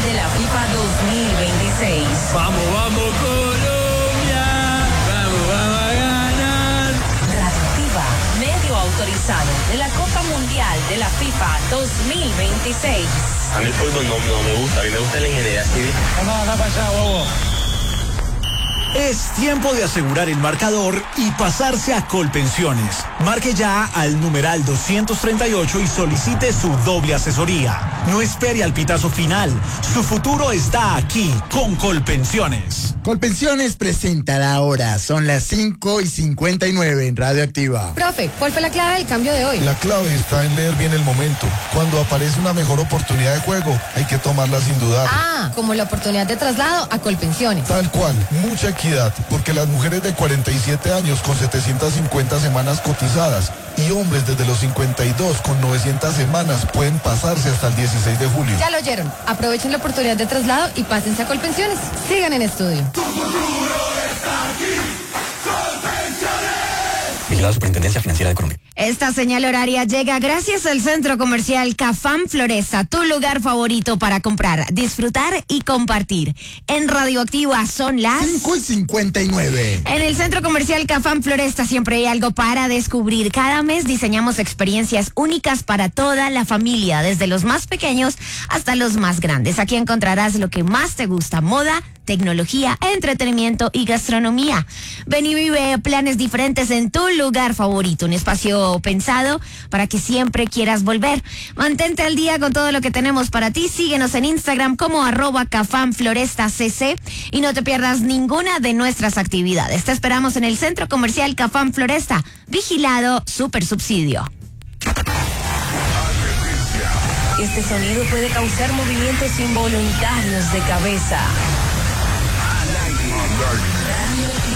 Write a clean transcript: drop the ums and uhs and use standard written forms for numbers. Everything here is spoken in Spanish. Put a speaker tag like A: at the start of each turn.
A: de la FIFA 2026.
B: Vamos, vamos Colombia, vamos a ganar.
A: Radioactiva, medio autorizado de la Copa Mundial de la FIFA 2026.
C: A mí el fútbol no me gusta, a mí me gusta la ingeniería civil.
B: Anda para allá, bobo.
D: Es tiempo de asegurar el marcador y pasarse a Colpensiones. Marque ya al numeral 238 y solicite su doble asesoría. No espere al pitazo final. Su futuro está aquí con Colpensiones.
E: Colpensiones presenta la hora. Son las 5:59 en Radioactiva.
F: Profe, ¿cuál fue la clave del cambio de hoy?
G: La clave está en leer bien el momento. Cuando aparece una mejor oportunidad de juego, hay que tomarla sin dudar.
F: Ah, como la oportunidad de traslado a Colpensiones.
G: Tal cual, mucha equidad, porque las mujeres de 47 años con 750 semanas cotizadas y hombres desde los 52 con 900 semanas pueden pasarse hasta el 16 de julio.
F: Ya lo oyeron. Aprovechen la oportunidad de traslado y pásense a Colpensiones. Sigan en estudio.
H: Tu futuro está aquí. Colpensiones.
I: Vigilado Superintendencia Financiera de Colombia.
J: Esta señal horaria llega gracias al Centro Comercial Cafam Floresta, tu lugar favorito para comprar, disfrutar y compartir. En Radioactiva son las
E: 5:59.
J: En el Centro Comercial Cafam Floresta siempre hay algo para descubrir. Cada mes diseñamos experiencias únicas para toda la familia, desde los más pequeños hasta los más grandes. Aquí encontrarás lo que más te gusta: moda, tecnología, entretenimiento y gastronomía. Ven y vive planes diferentes en tu lugar favorito, un espacio pensado para que siempre quieras volver. Mantente al día con todo lo que tenemos para ti. Síguenos en Instagram como @CafamFlorestaCC y no te pierdas ninguna de nuestras actividades. Te esperamos en el Centro Comercial Cafam Floresta. Vigilado Supersubsidio.
A: Este sonido puede causar movimientos involuntarios de cabeza,